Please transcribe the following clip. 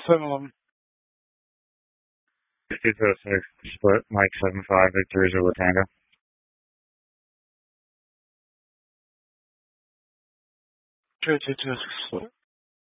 7-11. 5206, split, Mike 75, Victor Zulu Tango. 222 split.